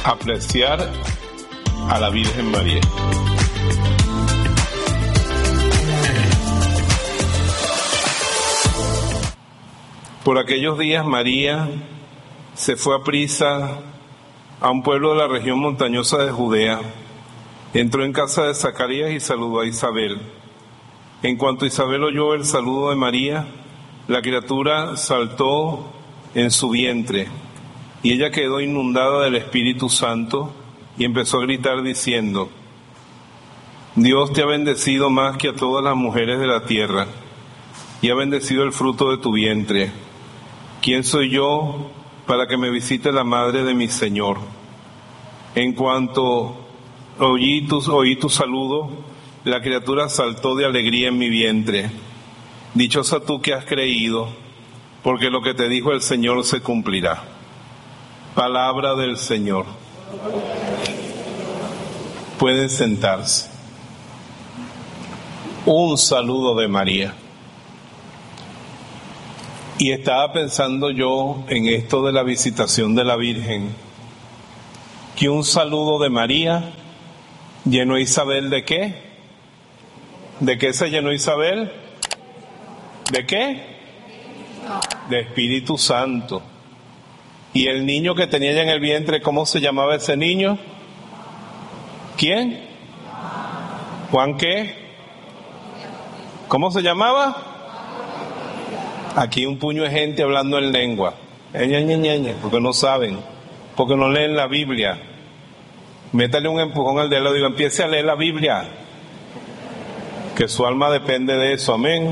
apreciar a la Virgen María. Por aquellos días María se fue a prisa a un pueblo de la región montañosa de Judea. Entró en casa de Zacarías y saludó a Isabel. En cuanto Isabel oyó el saludo de María, la criatura saltó en su vientre y ella quedó inundada del Espíritu Santo y empezó a gritar diciendo: Dios te ha bendecido más que a todas las mujeres de la tierra y ha bendecido el fruto de tu vientre. ¿Quién soy yo para que me visite la madre de mi Señor? En cuanto oí tu saludo, la criatura saltó de alegría en mi vientre. Dichosa tú que has creído, porque lo que te dijo el Señor se cumplirá. Palabra del Señor. Pueden sentarse. Un saludo de María. Y estaba pensando yo en esto de la visitación de la Virgen, que un saludo de María llenó a Isabel ¿de qué? ¿De qué se llenó Isabel? ¿De qué? De Espíritu Santo. Y el niño que tenía ella en el vientre, ¿cómo se llamaba ese niño? ¿Quién? ¿Juan qué? ¿Cómo se llamaba? Aquí un puño de gente hablando en lengua, porque no saben, porque no leen la Biblia. Métale un empujón al de lado y digo, empiece a leer la Biblia, que su alma depende de eso, amén.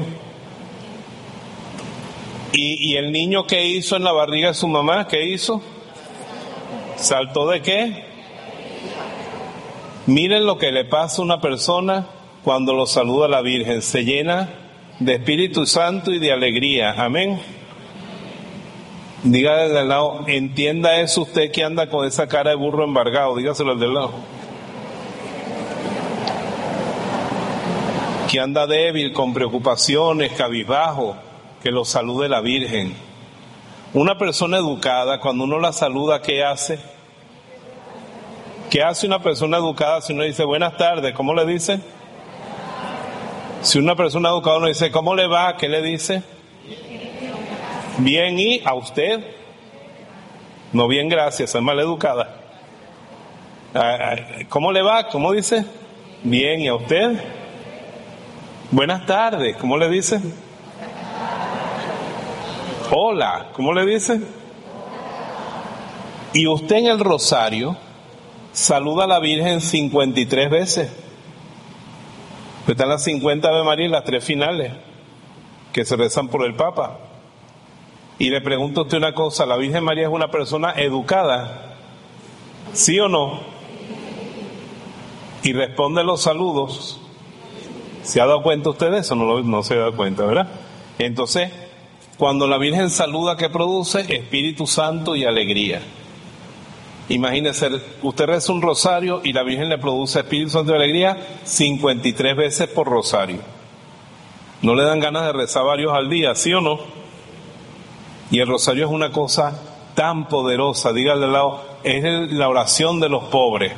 ¿Y el niño qué hizo en la barriga de su mamá? ¿Qué hizo? ¿Saltó de qué? Miren lo que le pasa a una persona cuando lo saluda la Virgen, se llena de Espíritu Santo y de alegría, amén. Diga desde el lado, entienda eso usted que anda con esa cara de burro embargado, dígaselo al del lado. Que anda débil, con preocupaciones, cabizbajo, que lo salude la Virgen. Una persona educada, cuando uno la saluda, ¿qué hace? ¿Qué hace una persona educada si uno dice buenas tardes? ¿Cómo le dice? Si una persona educada uno dice ¿cómo le va? ¿Qué le dice? Bien, ¿y a usted? No, bien, gracias, es mal educada. ¿Cómo le va? ¿Cómo dice? Bien, ¿y a usted? Buenas tardes, ¿cómo le dice? Hola, ¿cómo le dice? Y usted en el rosario saluda a la Virgen 53 veces. Están las 50 Ave María y las 3 finales que se rezan por el Papa. Y le pregunto a usted una cosa, ¿la Virgen María es una persona educada? ¿Sí o no? Y responde los saludos. ¿Se ha dado cuenta usted de eso? No se ha dado cuenta, ¿verdad? Entonces, cuando la Virgen saluda, ¿qué produce? Espíritu Santo y alegría. Imagínese, usted reza un rosario y la Virgen le produce Espíritu Santo y alegría 53 veces por rosario. ¿No le dan ganas de rezar varios al día, sí o no? Y el rosario es una cosa tan poderosa, dígale al lado, es la oración de los pobres.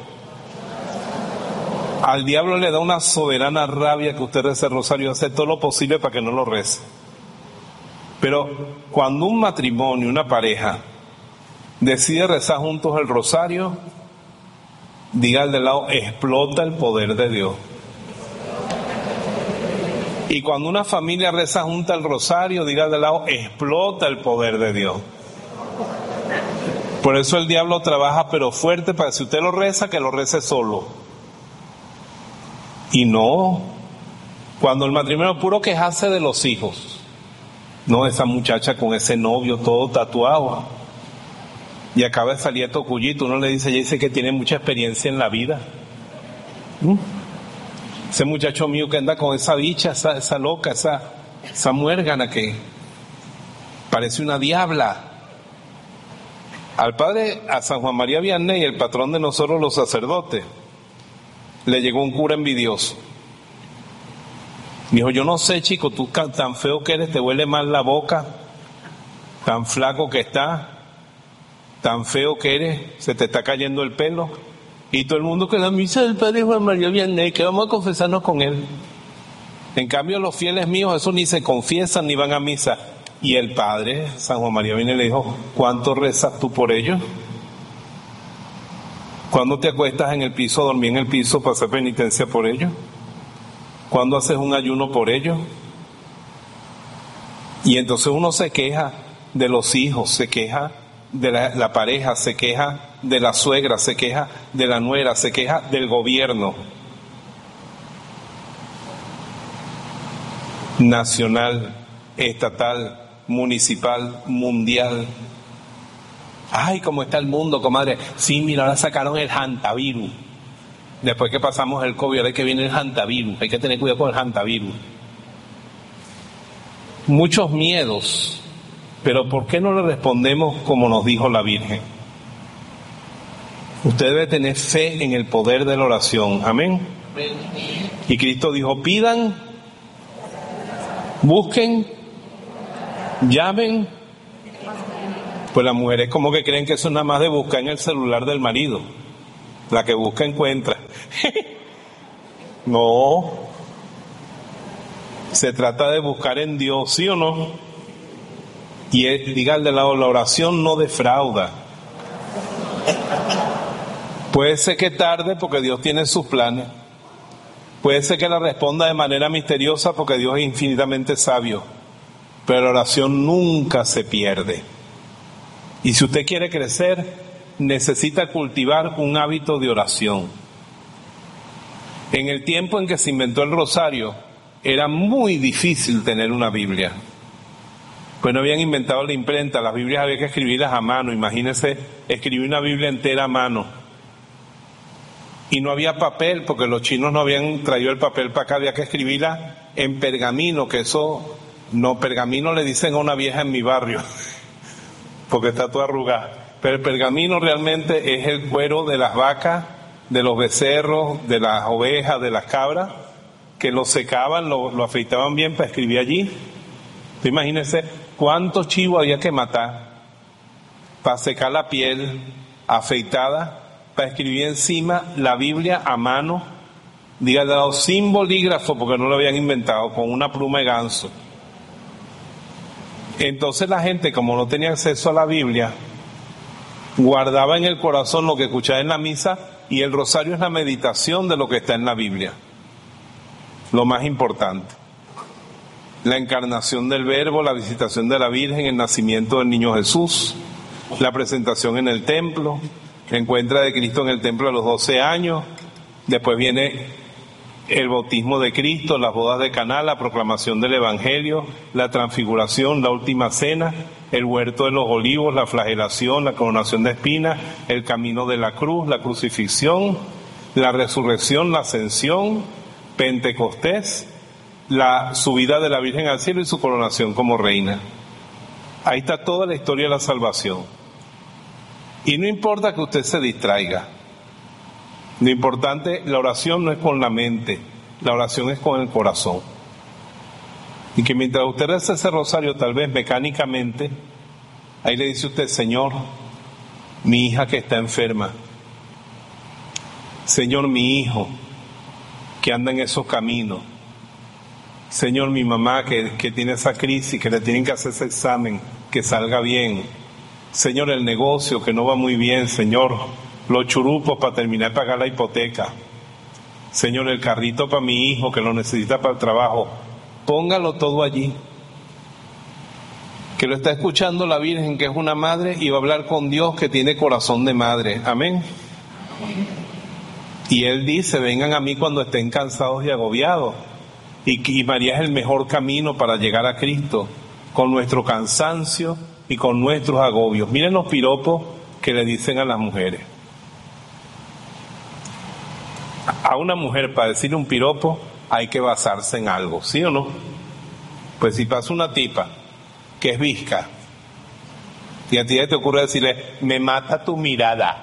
Al diablo le da una soberana rabia que usted rece el rosario, hace todo lo posible para que no lo rece. Pero cuando un matrimonio, una pareja, decide rezar juntos el rosario, diga al de lado, explota el poder de Dios. Y cuando una familia reza junta el rosario, diga al de lado, explota el poder de Dios. Por eso el diablo trabaja pero fuerte para que si usted lo reza, que lo rece solo. Y no, cuando el matrimonio puro quejarse de los hijos, no, esa muchacha con ese novio todo tatuado, y acaba de salir estos cullitos, uno le dice, ella dice que tiene mucha experiencia en la vida. Ese muchacho mío que anda con esa bicha, esa loca, esa muérgana que parece una diabla. Al padre, a San Juan María Vianney, el patrón de nosotros los sacerdotes, le llegó un cura envidioso. Dijo, yo no sé, chico, tú tan feo que eres, te huele mal la boca, tan flaco que estás. tan feo que eres, se te está cayendo el pelo, y todo el mundo que la misa del Padre Juan María Vianney, que vamos a confesarnos con él. En cambio, los fieles míos, esos ni se confiesan ni van a misa. Y el Padre, San Juan María Vianney, le dijo, ¿cuánto rezas tú por ellos? ¿Cuándo te acuestas en el piso, dormir en el piso para hacer penitencia por ellos? ¿Cuándo haces un ayuno por ellos? Y entonces uno se queja de los hijos, se queja de la pareja, se queja de la suegra, se queja de la nuera, se queja del gobierno nacional, estatal, municipal, mundial. Ay, cómo está el mundo, comadre. Sí, mira, ahora sacaron el hantavirus. Después que pasamos el COVID, ahora es que viene el hantavirus. Hay que tener cuidado con el hantavirus. Muchos miedos, pero ¿por qué no le respondemos como nos dijo la Virgen? Usted debe tener fe en el poder de la oración. Amén. Y Cristo dijo, pidan, busquen, llamen. Pues las mujeres como que creen que eso es nada más de buscar en el celular del marido. La que busca encuentra. No. Se trata de buscar en Dios, ¿sí o no? Y diga al de lado, la oración no defrauda. Puede ser que tarde porque Dios tiene sus planes. Puede ser que la responda de manera misteriosa porque Dios es infinitamente sabio. Pero la oración nunca se pierde. Y si usted quiere crecer, necesita cultivar un hábito de oración. En el tiempo en que se inventó el rosario, era muy difícil tener una Biblia. Pues no habían inventado la imprenta, las Biblias había que escribirlas a mano. Imagínense escribir una Biblia entera a mano. Y no había papel, porque los chinos no habían traído el papel para acá, había que escribirla en pergamino, que eso, no, pergamino le dicen a una vieja en mi barrio, porque está toda arrugada. Pero el pergamino realmente es el cuero de las vacas, de los becerros, de las ovejas, de las cabras, que lo secaban, lo afeitaban bien para escribir allí. Imagínense cuántos chivos había que matar para secar la piel afeitada, para escribir encima la Biblia a mano, dígale sin bolígrafo, porque no lo habían inventado, con una pluma de ganso. Entonces la gente, como no tenía acceso a la Biblia, guardaba en el corazón lo que escuchaba en la misa, y el rosario es la meditación de lo que está en la Biblia. Lo más importante. La encarnación del Verbo, la visitación de la Virgen, el nacimiento del niño Jesús, la presentación en el templo, la encuentra de Cristo en el templo a los 12 años, después viene el bautismo de Cristo, las bodas de Caná, la proclamación del Evangelio, la transfiguración, la última cena, el huerto de los olivos, la flagelación, la coronación de espinas, el camino de la cruz, la crucifixión, la resurrección, la ascensión, Pentecostés, la subida de la Virgen al cielo y su coronación como reina. Ahí está toda la historia de la salvación. Y no importa que usted se distraiga. Lo importante, la oración no es con la mente, la oración es con el corazón. Y que mientras usted reza ese rosario, tal vez mecánicamente, ahí le dice usted, Señor, mi hija que está enferma, Señor, mi hijo que anda en esos caminos, Señor, mi mamá que tiene esa crisis, que le tienen que hacer ese examen, que salga bien, Señor, el negocio que no va muy bien, Señor, los churupos para terminar de pagar la hipoteca, Señor, el carrito para mi hijo que lo necesita para el trabajo. Póngalo todo allí, que lo está escuchando la Virgen, que es una madre, y va a hablar con Dios, que tiene corazón de madre. Amén. Y Él dice, vengan a mí cuando estén cansados y agobiados. Y María es el mejor camino para llegar a Cristo, con nuestro cansancio y con nuestros agobios. Miren los piropos que le dicen a las mujeres. A una mujer, para decirle un piropo, hay que basarse en algo, ¿sí o no? Pues si pasa una tipa que es visca y a ti te ocurre decirle, me mata tu mirada,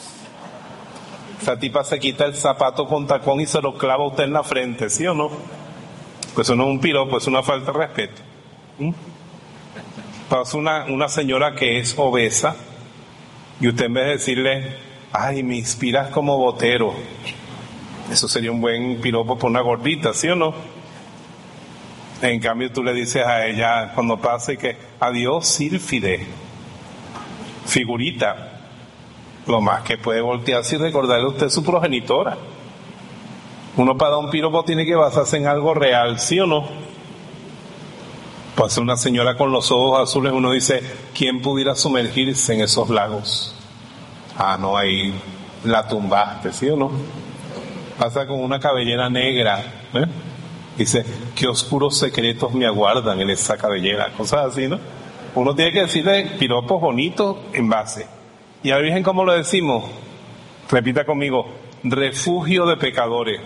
esa tipa se quita el zapato con tacón y se lo clava a usted en la frente, ¿sí o no? Pues eso no es un piropo, es una falta de respeto. Pasa una señora que es obesa Y usted en vez de decirle, ay, me inspiras como Botero, eso sería un buen piropo por una gordita, ¿sí o no? En cambio tú le dices a ella cuando pase que adiós sílfide, figurita. Lo más que puede voltearse y recordarle a usted su progenitora. Uno para dar un piropo tiene que basarse en algo real, ¿sí o no? Puede ser una señora con los ojos azules, uno dice, ¿quién pudiera sumergirse en esos lagos? Ah, no, ahí la tumbaste, ¿sí o no? Pasa con una cabellera negra, ¿eh? Dice, qué oscuros secretos me aguardan en esa cabellera, cosas así, ¿no? Uno tiene que decirle piropos bonitos en base. ¿Y a la Virgen cómo lo decimos? Repita conmigo, refugio de pecadores,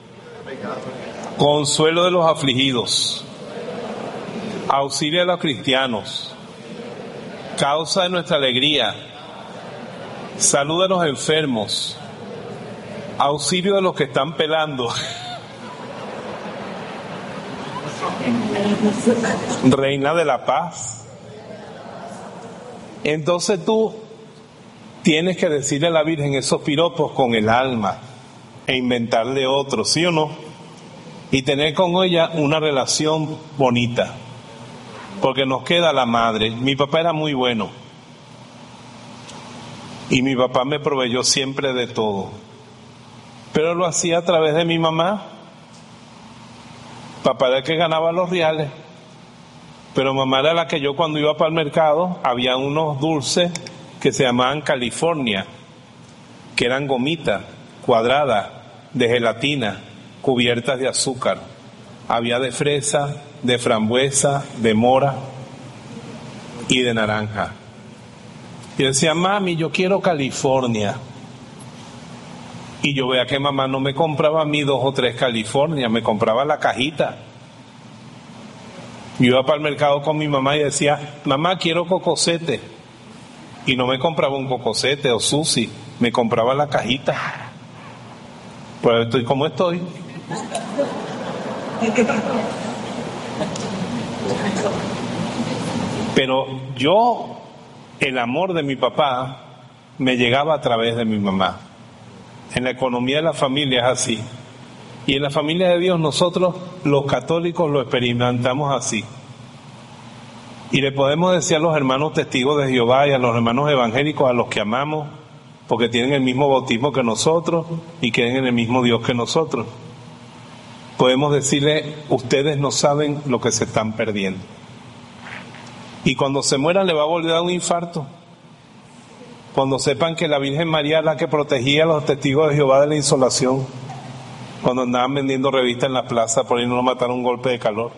consuelo de los afligidos, auxilio de los cristianos, causa de nuestra alegría, salud de los enfermos, auxilio de los que están pelando, reina de la paz. Entonces tú tienes que decirle a la Virgen esos piropos con el alma e inventarle otros, ¿sí o no? Y tener con ella una relación bonita, porque nos queda la madre. Mi papá era muy bueno y mi papá me proveyó siempre de todo, pero lo hacía a través de mi mamá. Papá era el que ganaba los reales, pero mamá era la que yo cuando iba para el mercado, había unos dulces que se llamaban California, que eran gomitas cuadradas de gelatina cubiertas de azúcar. Había de fresa, de frambuesa, de mora y de naranja. Y yo decía, mami, yo quiero California. Y yo veía que mamá no me compraba a mí 2 o 3 California, me compraba la cajita. Yo iba para el mercado con mi mamá y decía, mamá, quiero cocosete. Y no me compraba un cocosete o sushi, me compraba la cajita. Pues estoy como estoy. Pero yo, el amor de mi papá me llegaba a través de mi mamá. En la economía de la familia es así. Y en la familia de Dios nosotros, los católicos, lo experimentamos así. Y le podemos decir a los hermanos testigos de Jehová y a los hermanos evangélicos, a los que amamos, porque tienen el mismo bautismo que nosotros y creen en el mismo Dios que nosotros. Podemos decirle, ustedes no saben lo que se están perdiendo. Y cuando se mueran le va a volver a dar un infarto. Cuando sepan que la Virgen María es la que protegía a los testigos de Jehová de la insolación, cuando andaban vendiendo revistas en la plaza por ahí no lo mataron un golpe de calor.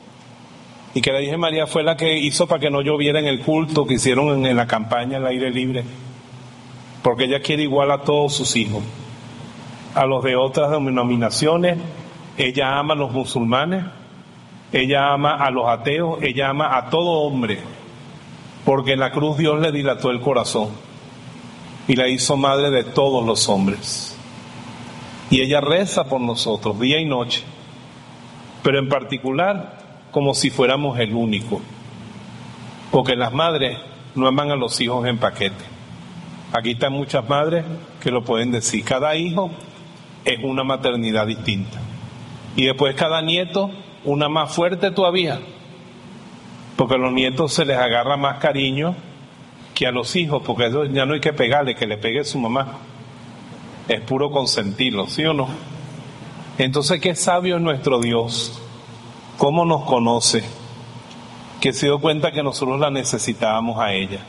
Y que la Virgen María fue la que hizo para que no lloviera en el culto que hicieron en la campaña al aire libre. Porque ella quiere igual a todos sus hijos. A los de otras denominaciones, ella ama a los musulmanes, ella ama a los ateos, ella ama a todo hombre. Porque en la cruz Dios le dilató el corazón y la hizo madre de todos los hombres. Y ella reza por nosotros día y noche, pero en particular como si fuéramos el único, porque las madres no aman a los hijos en paquete. Aquí están muchas madres que lo pueden decir. Cada hijo es una maternidad distinta y después cada nieto una más fuerte todavía, porque a los nietos se les agarra más cariño que a los hijos, porque a ellos ya no hay que pegarle, que le pegue su mamá, es puro consentirlo, ¿sí o no? Entonces qué sabio es nuestro Dios, cómo nos conoce, que se dio cuenta que nosotros la necesitábamos a ella.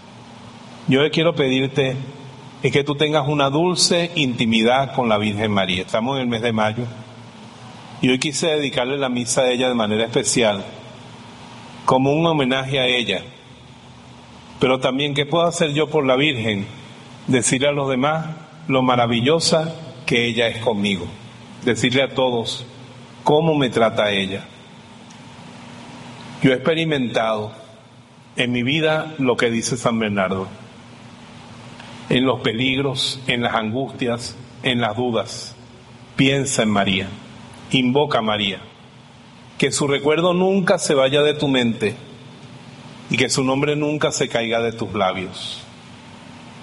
Yo le quiero pedirte es que tú tengas una dulce intimidad con la Virgen María. Estamos en el mes de mayo y hoy quise dedicarle la misa a ella de manera especial, como un homenaje a ella. Pero también, ¿qué puedo hacer yo por la Virgen? Decirle a los demás lo maravillosa que ella es conmigo. Decirle a todos cómo me trata ella. Yo he experimentado en mi vida lo que dice San Bernardo, en los peligros, en las angustias, en las dudas. Piensa en María, invoca a María, que su recuerdo nunca se vaya de tu mente y que su nombre nunca se caiga de tus labios.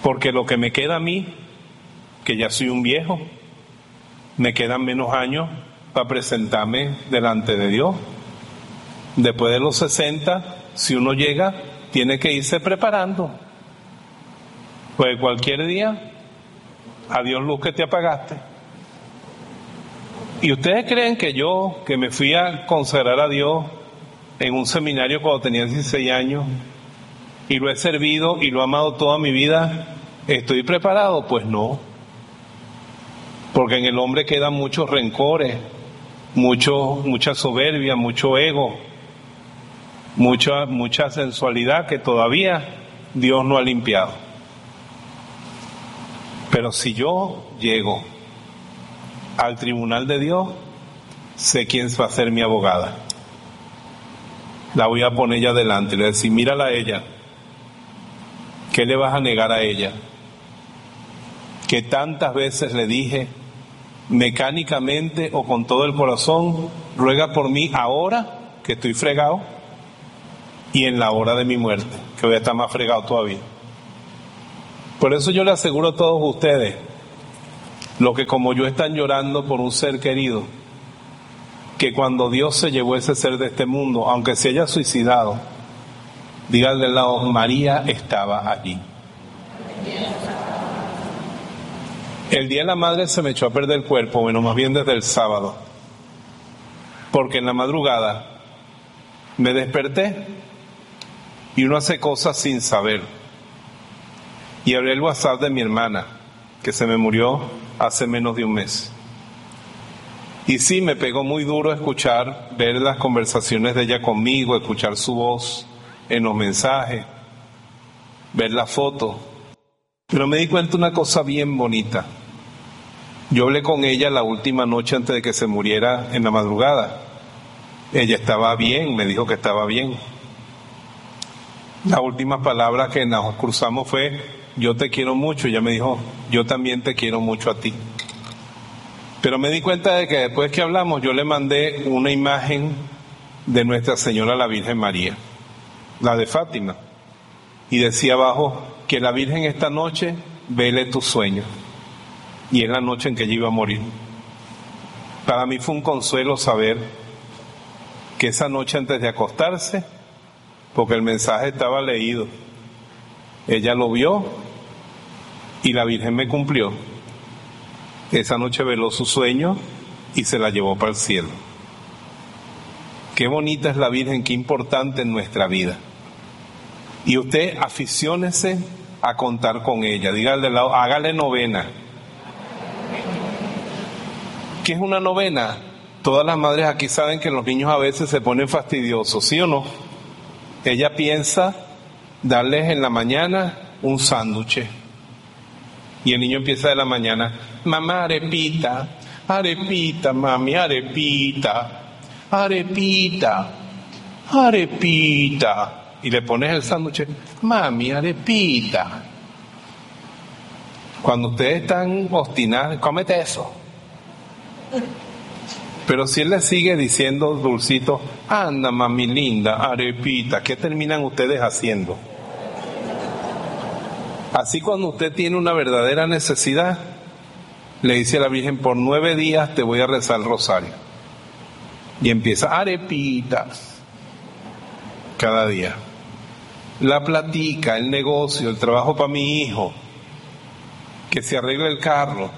Porque lo que me queda a mí, que ya soy un viejo, me quedan menos años para presentarme delante de Dios. Después de los 60, si uno llega, tiene que irse preparando. Pues cualquier día, adiós luz que te apagaste. ¿Y ustedes creen que yo, que me fui a consagrar a Dios en un seminario cuando tenía 16 años, y lo he servido y lo he amado toda mi vida, estoy preparado? Pues no. Porque en el hombre quedan muchos rencores, mucha soberbia, mucho ego, mucha sensualidad que todavía Dios no ha limpiado. Pero si yo llego al tribunal de Dios, sé quién va a ser mi abogada. La voy a poner ella delante y le voy a decir, mírala a ella. ¿Qué le vas a negar a ella? Que tantas veces le dije, mecánicamente o con todo el corazón, ruega por mí ahora que estoy fregado y en la hora de mi muerte, que voy a estar más fregado todavía. Por eso yo le aseguro a todos ustedes, los que como yo están llorando por un ser querido, que cuando Dios se llevó ese ser de este mundo, aunque se haya suicidado, díganle al lado, María estaba allí. El día de la madre se me echó a perder el cuerpo, bueno, más bien desde el sábado, porque en la madrugada me desperté y uno hace cosas sin saber. Y abrí el WhatsApp de mi hermana, que se me murió hace menos de un mes. Y sí, me pegó muy duro escuchar, ver las conversaciones de ella conmigo, escuchar su voz en los mensajes, ver la foto. Pero me di cuenta de una cosa bien bonita. Yo hablé con ella la última noche antes de que se muriera en la madrugada. Ella estaba bien, me dijo que estaba bien. La última palabra que nos cruzamos fue, yo te quiero mucho. Ella me dijo, yo también te quiero mucho a ti. Pero me di cuenta de que después que hablamos, yo le mandé una imagen de Nuestra Señora la Virgen María, la de Fátima. Y decía abajo, que la Virgen esta noche vele tus sueños. Y es la noche en que ella iba a morir. Para mí fue un consuelo saber que esa noche antes de acostarse, porque el mensaje estaba leído, ella lo vio y la Virgen me cumplió. Esa noche veló su sueño y se la llevó para el cielo. Qué bonita es la Virgen, qué importante en nuestra vida. Y usted aficiónese a contar con ella. Dígale al lado, hágale novena. ¿Qué es una novena? Todas las madres aquí saben que los niños a veces se ponen fastidiosos, ¿sí o no? Ella piensa darles en la mañana un sándwich. Y el niño empieza de la mañana, mamá, arepita, arepita, mami, arepita, arepita, arepita. Y le pones el sándwich, mami, arepita. Cuando ustedes están obstinados, cómete eso. Pero si él le sigue diciendo dulcito, anda mami linda, arepita, ¿qué terminan ustedes haciendo? Así cuando usted tiene una verdadera necesidad, le dice a la Virgen, por 9 días te voy a rezar el rosario. Y empieza, arepitas, cada día. La platica, el negocio, el trabajo para mi hijo, que se arregle el carro,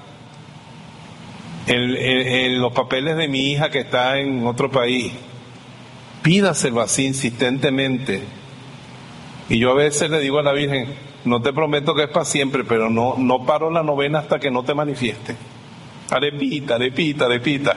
los papeles de mi hija que está en otro país. Pídaselo así insistentemente. Y yo a veces le digo a la Virgen, no te prometo que es para siempre, pero no paro la novena hasta que no te manifieste. Arepita, arepita, arepita.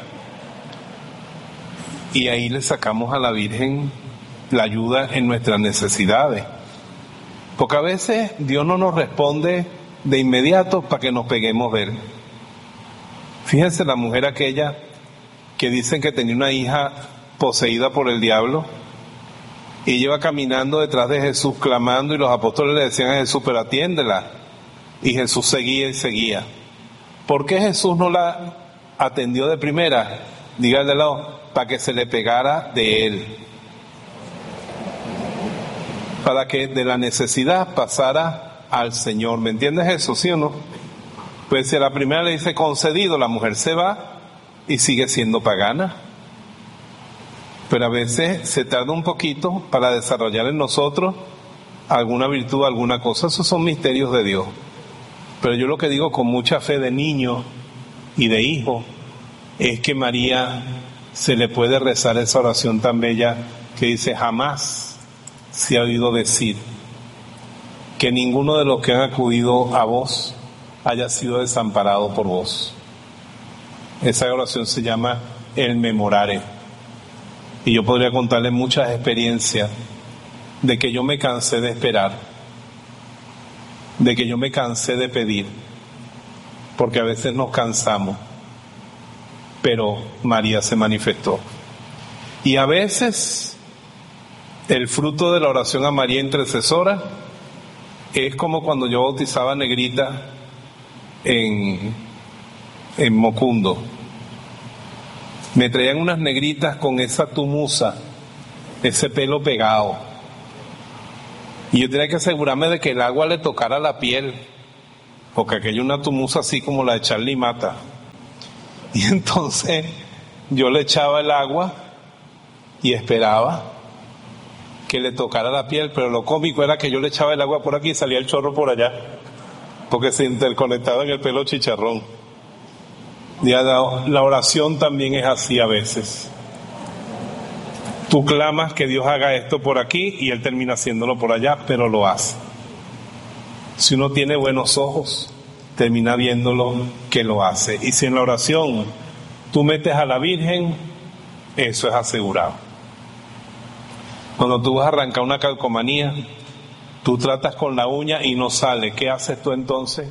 Y ahí le sacamos a la Virgen la ayuda en nuestras necesidades. Porque a veces Dios no nos responde de inmediato para que nos peguemos de Él. Fíjense la mujer aquella que dicen que tenía una hija poseída por el diablo y ella iba caminando detrás de Jesús clamando y los apóstoles le decían a Jesús, pero atiéndela. Y Jesús seguía y seguía. ¿Por qué Jesús no la atendió de primera? Dígale al lado, para que se le pegara de Él. Para que de la necesidad pasara al Señor. ¿Me entiendes eso, sí o no? Pues si a la primera le dice concedido, la mujer se va y sigue siendo pagana. Pero a veces se tarda un poquito para desarrollar en nosotros alguna virtud, alguna cosa. Esos son misterios de Dios. Pero yo lo que digo con mucha fe de niño y de hijo es que María se le puede rezar esa oración tan bella que dice: jamás se ha oído decir que ninguno de los que han acudido a vos haya sido desamparado por vos. Esa oración se llama el memorare. Y yo podría contarle muchas experiencias de que yo me cansé de esperar, de que yo me cansé de pedir, porque a veces nos cansamos, pero María se manifestó. Y a veces el fruto de la oración a María intercesora es como cuando yo bautizaba a Negrita en Mocundo. Me traían unas negritas con esa tumusa, ese pelo pegado, y yo tenía que asegurarme de que el agua le tocara la piel, porque aquella es una tumusa así como la de Charlie Mata. Y entonces yo le echaba el agua y esperaba que le tocara la piel, pero lo cómico era que yo le echaba el agua por aquí y salía el chorro por allá, porque se interconectaba en el pelo chicharrón. La oración también es así a veces. Tú clamas que Dios haga esto por aquí y Él termina haciéndolo por allá, pero lo hace. Si uno tiene buenos ojos, termina viéndolo que lo hace. Y si en la oración tú metes a la Virgen, eso es asegurado. Cuando tú vas a arrancar una calcomanía, tú tratas con la uña y no sale. ¿Qué haces tú entonces?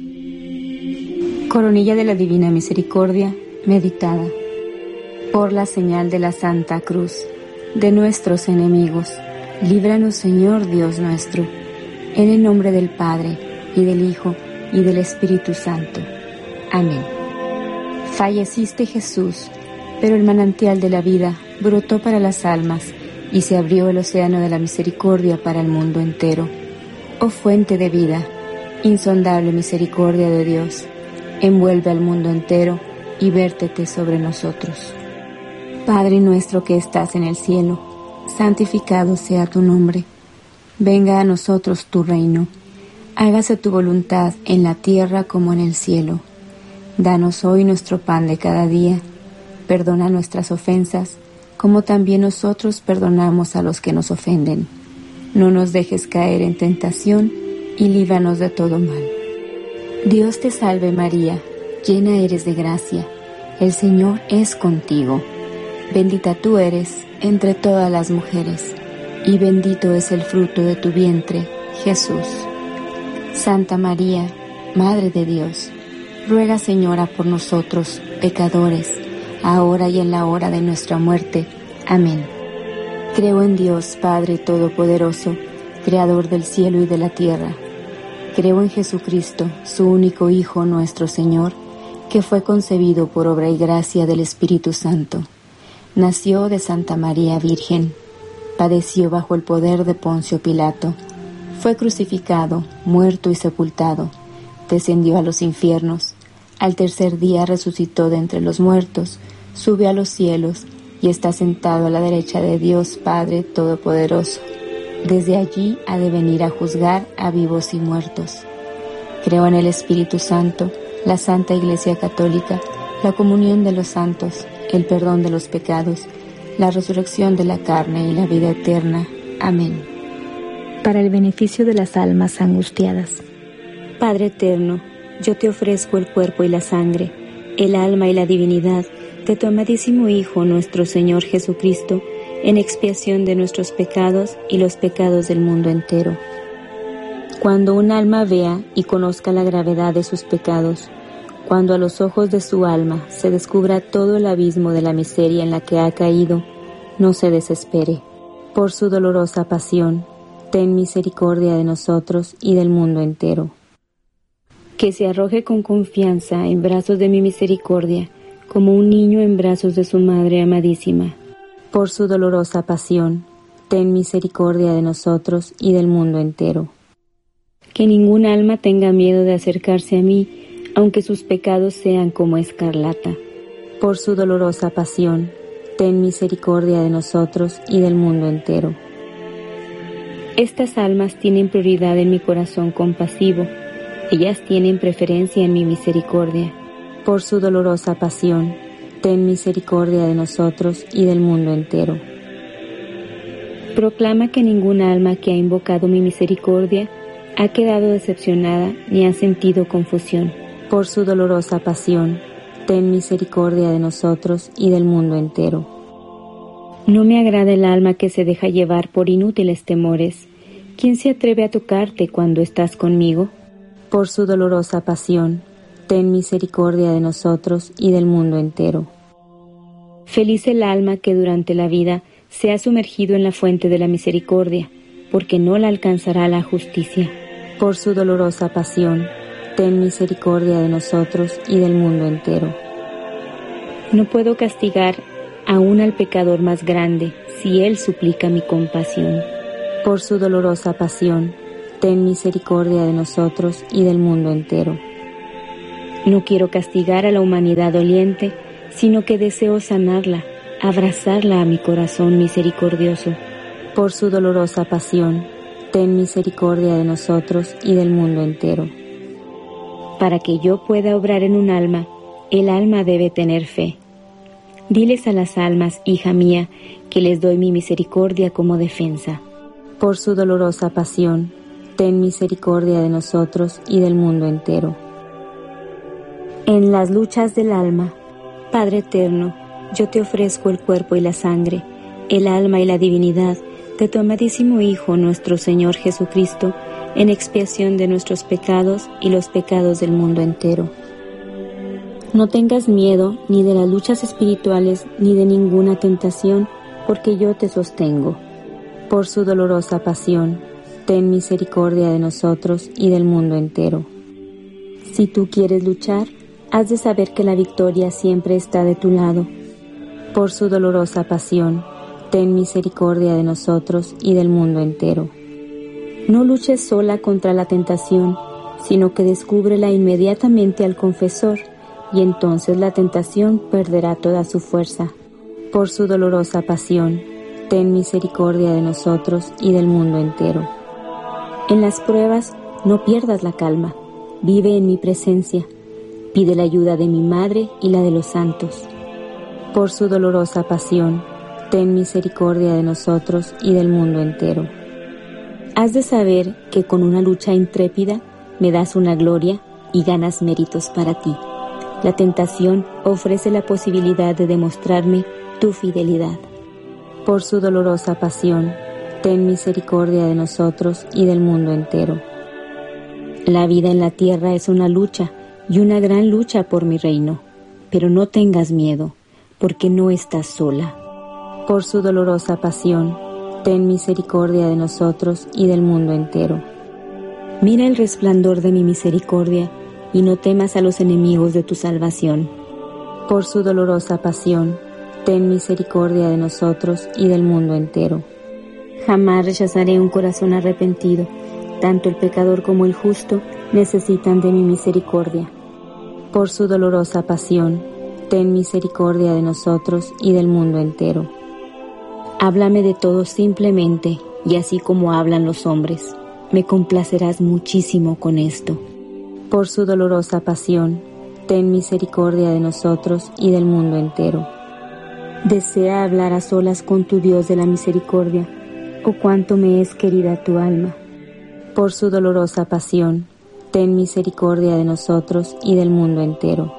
Coronilla de la Divina Misericordia, meditada. Por la señal de la Santa Cruz de nuestros enemigos, líbranos, Señor Dios nuestro, en el nombre del Padre, y del Hijo, y del Espíritu Santo. Amén. Falleciste, Jesús, pero el manantial de la vida brotó para las almas, y se abrió el océano de la misericordia para el mundo entero. Oh fuente de vida, insondable misericordia de Dios, envuelve al mundo entero y vértete sobre nosotros. Padre nuestro que estás en el cielo, santificado sea tu nombre. Venga a nosotros tu reino. Hágase tu voluntad en la tierra como en el cielo. Danos hoy nuestro pan de cada día. Perdona nuestras ofensas, como también nosotros perdonamos a los que nos ofenden. No nos dejes caer en tentación y líbranos de todo mal. Dios te salve María, llena eres de gracia, el Señor es contigo. Bendita tú eres entre todas las mujeres, y bendito es el fruto de tu vientre, Jesús. Santa María, Madre de Dios, ruega, Señora, por nosotros, pecadores, ahora y en la hora de nuestra muerte. Amén. Creo en Dios, Padre Todopoderoso, Creador del cielo y de la tierra. Creo en Jesucristo, su único Hijo, nuestro Señor, que fue concebido por obra y gracia del Espíritu Santo. Nació de Santa María Virgen, padeció bajo el poder de Poncio Pilato, fue crucificado, muerto y sepultado, descendió a los infiernos, al tercer día resucitó de entre los muertos, subió a los cielos y está sentado a la derecha de Dios Padre Todopoderoso. Desde allí ha de venir a juzgar a vivos y muertos. Creo en el Espíritu Santo, la Santa Iglesia Católica, la comunión de los santos, el perdón de los pecados, la resurrección de la carne y la vida eterna. Amén. Para el beneficio de las almas angustiadas. Padre eterno, yo te ofrezco el cuerpo y la sangre, el alma y la divinidad de tu amadísimo Hijo, nuestro Señor Jesucristo, en expiación de nuestros pecados y los pecados del mundo entero. Cuando un alma vea y conozca la gravedad de sus pecados, cuando a los ojos de su alma se descubra todo el abismo de la miseria en la que ha caído, no se desespere. Por su dolorosa pasión, ten misericordia de nosotros y del mundo entero. Que se arroje con confianza en brazos de mi misericordia, como un niño en brazos de su madre amadísima. Por su dolorosa pasión, ten misericordia de nosotros y del mundo entero. Que ningún alma tenga miedo de acercarse a mí, aunque sus pecados sean como escarlata. Por su dolorosa pasión, ten misericordia de nosotros y del mundo entero. Estas almas tienen prioridad en mi corazón compasivo. Ellas tienen preferencia en mi misericordia. Por su dolorosa pasión, ten misericordia de nosotros y del mundo entero. Proclama que ninguna alma que ha invocado mi misericordia ha quedado decepcionada ni ha sentido confusión. Por su dolorosa pasión, ten misericordia de nosotros y del mundo entero. No me agrada el alma que se deja llevar por inútiles temores. ¿Quién se atreve a tocarte cuando estás conmigo? Por su dolorosa pasión, ten misericordia de nosotros y del mundo entero. Feliz el alma que durante la vida se ha sumergido en la fuente de la misericordia, porque no la alcanzará la justicia. Por su dolorosa pasión, ten misericordia de nosotros y del mundo entero. No puedo castigar aún al pecador más grande si él suplica mi compasión. Por su dolorosa pasión, ten misericordia de nosotros y del mundo entero. No quiero castigar a la humanidad doliente, sino que deseo sanarla, abrazarla a mi corazón misericordioso. Por su dolorosa pasión, ten misericordia de nosotros y del mundo entero. Para que yo pueda obrar en un alma, el alma debe tener fe. Diles a las almas, hija mía, que les doy mi misericordia como defensa. Por su dolorosa pasión, ten misericordia de nosotros y del mundo entero. En las luchas del alma, Padre eterno, yo te ofrezco el cuerpo y la sangre, el alma y la divinidad de tu amadísimo Hijo, nuestro Señor Jesucristo, en expiación de nuestros pecados y los pecados del mundo entero. No tengas miedo ni de las luchas espirituales ni de ninguna tentación, porque yo te sostengo. Por su dolorosa pasión, ten misericordia de nosotros y del mundo entero. Si tú quieres luchar, has de saber que la victoria siempre está de tu lado. Por su dolorosa pasión, ten misericordia de nosotros y del mundo entero. No luches sola contra la tentación, sino que descúbrela inmediatamente al confesor, y entonces la tentación perderá toda su fuerza. Por su dolorosa pasión, ten misericordia de nosotros y del mundo entero. En las pruebas, no pierdas la calma. Vive en mi presencia. Pide la ayuda de mi Madre y la de los santos. Por su dolorosa pasión, ten misericordia de nosotros y del mundo entero. Has de saber que con una lucha intrépida me das una gloria y ganas méritos para ti. La tentación ofrece la posibilidad de demostrarme tu fidelidad. Por su dolorosa pasión, ten misericordia de nosotros y del mundo entero. La vida en la tierra es una lucha y una gran lucha por mi reino, pero no tengas miedo, porque no estás sola. Por su dolorosa pasión, ten misericordia de nosotros y del mundo entero. Mira el resplandor de mi misericordia y no temas a los enemigos de tu salvación. Por su dolorosa pasión, ten misericordia de nosotros y del mundo entero. Jamás rechazaré un corazón arrepentido. Tanto el pecador como el justo necesitan de mi misericordia. Por su dolorosa pasión, ten misericordia de nosotros y del mundo entero. Háblame de todo simplemente, y así como hablan los hombres, me complacerás muchísimo con esto. Por su dolorosa pasión, ten misericordia de nosotros y del mundo entero. Desea hablar a solas con tu Dios de la misericordia, oh cuánto me es querida tu alma. Por su dolorosa pasión, ten misericordia de nosotros y del mundo entero.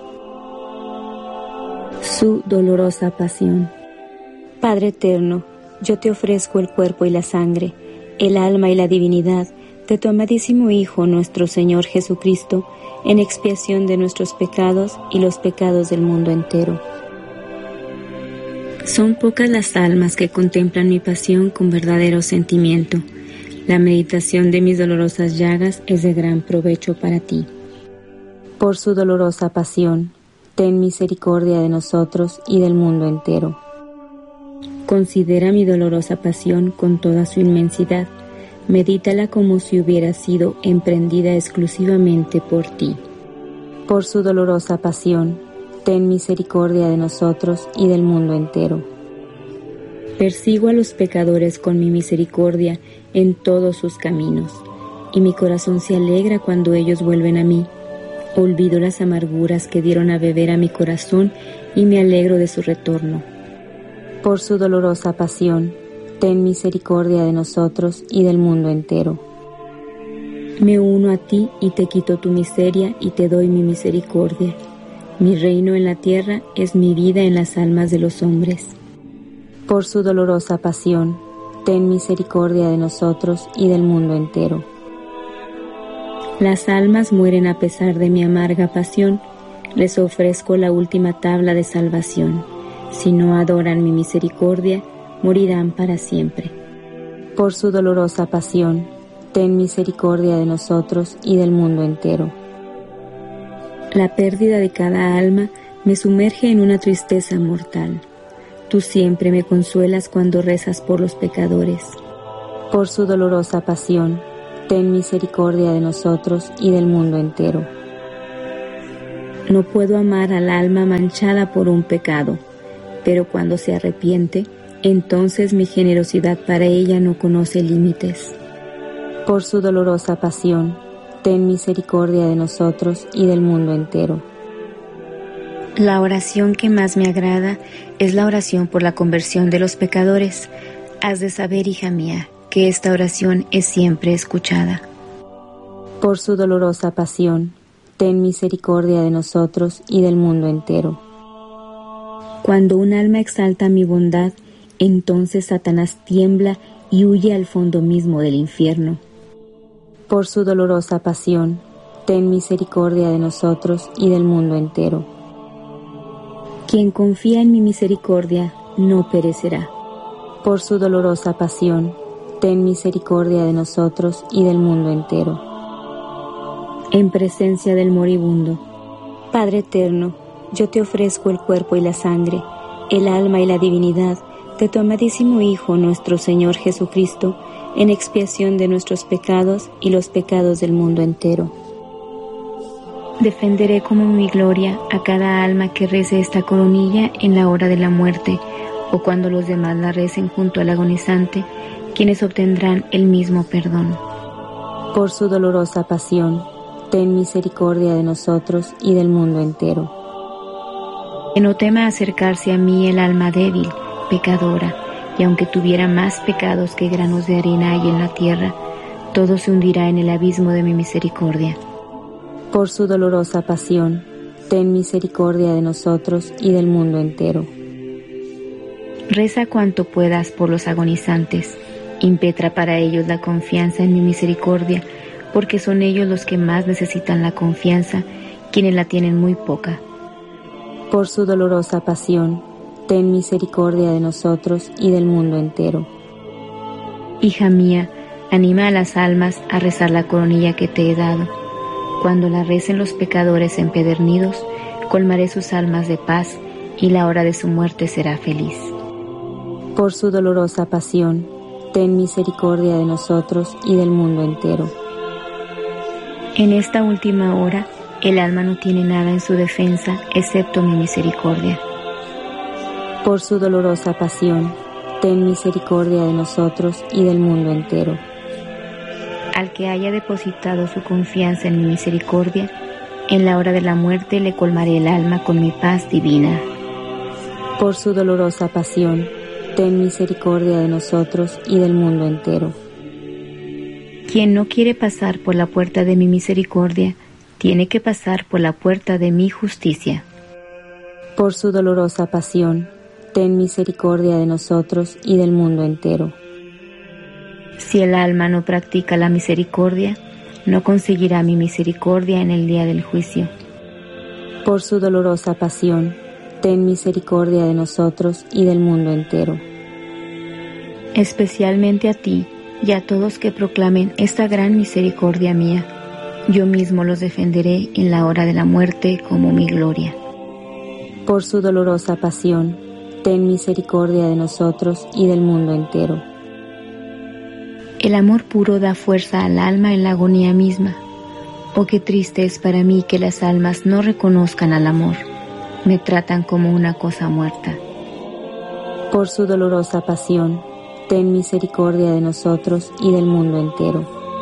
Su dolorosa pasión. Padre eterno, yo te ofrezco el cuerpo y la sangre, el alma y la divinidad de tu amadísimo Hijo, nuestro Señor Jesucristo, en expiación de nuestros pecados y los pecados del mundo entero. Son pocas las almas que contemplan mi pasión con verdadero sentimiento. La meditación de mis dolorosas llagas es de gran provecho para ti. Por su dolorosa pasión, ten misericordia de nosotros y del mundo entero. Considera mi dolorosa pasión con toda su inmensidad. medítala como si hubiera sido emprendida exclusivamente por ti. Por su dolorosa pasión, ten misericordia de nosotros y del mundo entero. Persigo a los pecadores con mi misericordia en todos sus caminos, y mi corazón se alegra cuando ellos vuelven a mí. Olvido las amarguras que dieron a beber a mi corazón y me alegro de su retorno. Por su dolorosa pasión, ten misericordia de nosotros y del mundo entero. Me uno a ti y te quito tu miseria y te doy mi misericordia. Mi reino en la tierra es mi vida en las almas de los hombres. Por su dolorosa pasión, ten misericordia de nosotros y del mundo entero. Las almas mueren a pesar de mi amarga pasión, les ofrezco la última tabla de salvación. Si no adoran mi misericordia, morirán para siempre. Por su dolorosa pasión, ten misericordia de nosotros y del mundo entero. La pérdida de cada alma me sumerge en una tristeza mortal. Tú siempre me consuelas cuando rezas por los pecadores. Por su dolorosa pasión, ten misericordia de nosotros y del mundo entero. No puedo amar al alma manchada por un pecado, pero cuando se arrepiente, entonces mi generosidad para ella no conoce límites. Por su dolorosa pasión, ten misericordia de nosotros y del mundo entero. La oración que más me agrada es la oración por la conversión de los pecadores. Has de saber, hija mía, que esta oración es siempre escuchada. Por su dolorosa pasión, ten misericordia de nosotros y del mundo entero. Cuando un alma exalta mi bondad, entonces Satanás tiembla y huye al fondo mismo del infierno. Por su dolorosa pasión, ten misericordia de nosotros y del mundo entero. Quien confía en mi misericordia no perecerá. Por su dolorosa pasión, ten misericordia de nosotros y del mundo entero. En presencia del moribundo, Padre eterno, yo te ofrezco el cuerpo y la sangre, el alma y la divinidad de tu amadísimo Hijo, nuestro Señor Jesucristo, en expiación de nuestros pecados y los pecados del mundo entero. Defenderé como mi gloria a cada alma que rece esta coronilla en la hora de la muerte, o cuando los demás la recen junto al agonizante, quienes obtendrán el mismo perdón. Por su dolorosa pasión, ten misericordia de nosotros y del mundo entero. Que no tema acercarse a mí el alma débil, pecadora, y aunque tuviera más pecados que granos de arena hay en la tierra, todo se hundirá en el abismo de mi misericordia. Por su dolorosa pasión, ten misericordia de nosotros y del mundo entero. Reza cuanto puedas por los agonizantes, impetra para ellos la confianza en mi misericordia, porque son ellos los que más necesitan la confianza, quienes la tienen muy poca. Por su dolorosa pasión, ten misericordia de nosotros y del mundo entero. Hija mía, anima a las almas a rezar la coronilla que te he dado. Cuando la recen los pecadores empedernidos, colmaré sus almas de paz y la hora de su muerte será feliz. Por su dolorosa pasión, ten misericordia de nosotros y del mundo entero. En esta última hora, el alma no tiene nada en su defensa excepto mi misericordia. Por su dolorosa pasión, ten misericordia de nosotros y del mundo entero. Al que haya depositado su confianza en mi misericordia, en la hora de la muerte le colmaré el alma con mi paz divina. Por su dolorosa pasión, ten misericordia de nosotros y del mundo entero. Quien no quiere pasar por la puerta de mi misericordia, tiene que pasar por la puerta de mi justicia. Por su dolorosa pasión, ten misericordia de nosotros y del mundo entero. Si el alma no practica la misericordia, no conseguirá mi misericordia en el día del juicio. Por su dolorosa pasión, ten misericordia de nosotros y del mundo entero. Especialmente a ti y a todos que proclamen esta gran misericordia mía, yo mismo los defenderé en la hora de la muerte como mi gloria. Por su dolorosa pasión, ten misericordia de nosotros y del mundo entero. El amor puro da fuerza al alma en la agonía misma. Oh, qué triste es para mí que las almas no reconozcan al amor. Me tratan como una cosa muerta. Por su dolorosa pasión, ten misericordia de nosotros y del mundo entero.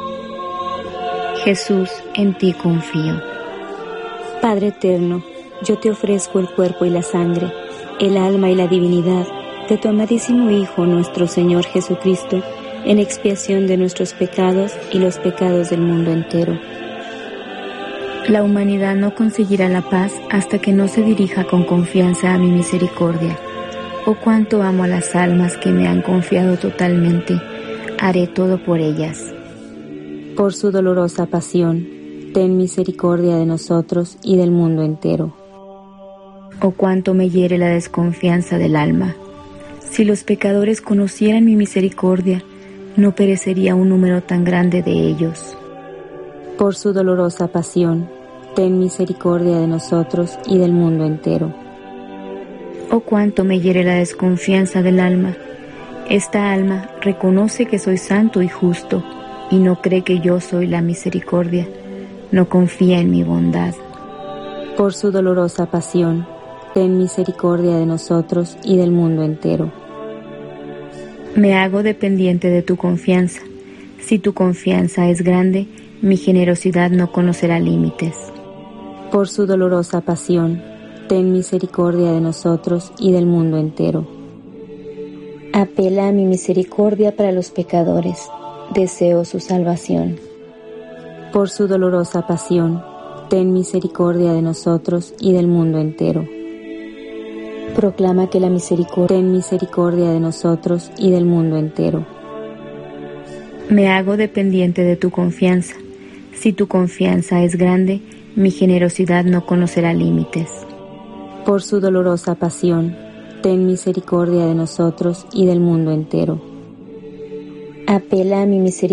Jesús, en ti confío. Padre eterno, yo te ofrezco el cuerpo y la sangre, el alma y la divinidad de tu amadísimo Hijo, nuestro Señor Jesucristo, en expiación de nuestros pecados y los pecados del mundo entero. La humanidad no conseguirá la paz hasta que no se dirija con confianza a mi misericordia. Oh, cuánto amo a las almas que me han confiado totalmente. Haré todo por ellas. Por su dolorosa pasión, ten misericordia de nosotros y del mundo entero. Oh, cuánto me hiere la desconfianza del alma. Si los pecadores conocieran mi misericordia, no perecería un número tan grande de ellos. Por su dolorosa pasión, ten misericordia de nosotros y del mundo entero. Oh, cuánto me hiere la desconfianza del alma. Esta alma reconoce que soy santo y justo, y no cree que yo soy la misericordia, no confía en mi bondad. Por su dolorosa pasión, ten misericordia de nosotros y del mundo entero. Me hago dependiente de tu confianza. Si tu confianza es grande, mi generosidad no conocerá límites. Por su dolorosa pasión, ten misericordia de nosotros y del mundo entero. Apela a mi misericordia para los pecadores. Deseo su salvación. Por su dolorosa pasión, ten misericordia de nosotros y del mundo entero. Proclama que la misericordia, ten misericordia de nosotros y del mundo entero. Me hago dependiente de tu confianza. Si tu confianza es grande, mi generosidad no conocerá límites. Por su dolorosa pasión, ten misericordia de nosotros y del mundo entero. Apela a mi misericordia